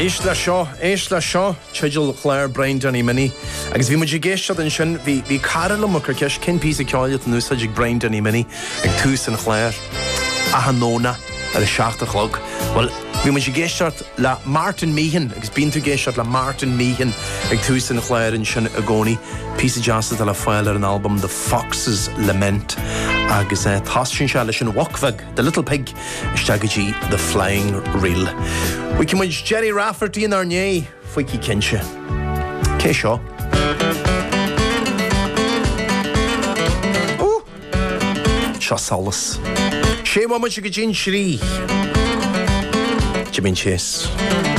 Éis le seo, Chidil Claire Brian Johnny Mini. Agus bhí muidir géistead an sin, bhí Carol am gur ceis cin pí a ceáiliad an úsáid ag Brian Johnny Mini ag tús an Claire a hanóna ar a 7:00. Well, bhí muidir géistead le Martin Meehan, agus bíon tú géistead le Martin Meehan ag tús an Claire in sin a gcónaí pí a jazzad a le fáil ar an album The Fox's Lament. Agus tásin se leis an Wokveg, The Little Pig, isteagadtí The Flying Reel. We can muid Jerry Rafferty in our nye, Fuiki Kinche. Cé seo? Seo solas. Sé muid go gin srí. Jimmy Chase.